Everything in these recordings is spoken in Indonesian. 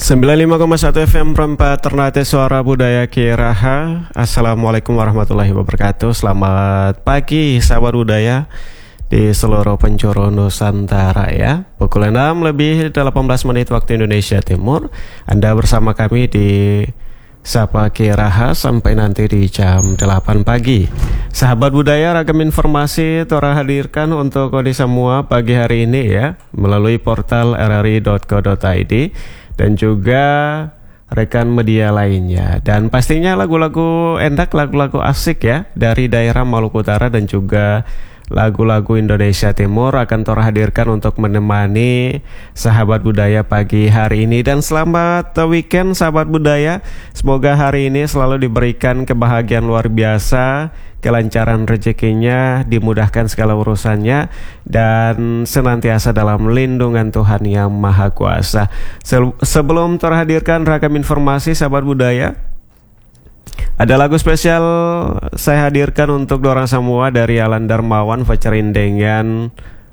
95,1 FM Perempat Ternate Suara Budaya Kiraha. Assalamualaikum warahmatullahi wabarakatuh. Selamat pagi sahabat budaya di seluruh penjuru Nusantara ya. Pukul 6 lebih 18 menit waktu Indonesia Timur. Anda bersama kami di Sapa Kiraha sampai nanti di jam 8 pagi. Sahabat budaya, ragam informasi Tora hadirkan untuk kode semua pagi hari ini ya, melalui portal rri.co.id dan juga rekan media lainnya. Dan pastinya lagu-lagu endak, lagu-lagu asik ya dari daerah Maluku Utara dan juga lagu-lagu Indonesia Timur akan Tora hadirkan untuk menemani sahabat budaya pagi hari ini. Dan selamat weekend sahabat budaya. Semoga hari ini selalu diberikan kebahagiaan luar biasa, kelancaran rezekinya, dimudahkan segala urusannya, dan senantiasa dalam lindungan Tuhan Yang Maha Kuasa. Sebelum Tora hadirkan ragam informasi sahabat budaya, ada lagu spesial saya hadirkan untuk dorang semua dari Alan Darmawan featuring dengan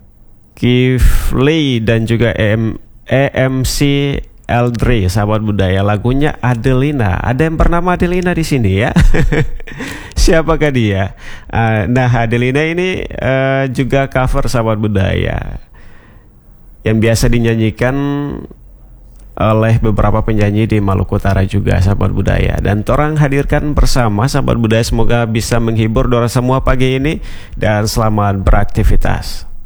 Kifli dan juga EMC Eldri. Sahabat budaya, lagunya Adelina. Ada yang bernama Adelina di sini ya? Siapakah dia? Nah, Adelina ini juga cover sahabat budaya yang biasa dinyanyikan oleh beberapa penyanyi di Maluku Utara juga sahabat budaya. Dan orang hadirkan bersama sahabat budaya, semoga bisa menghibur dorang semua pagi ini dan selamat beraktivitas.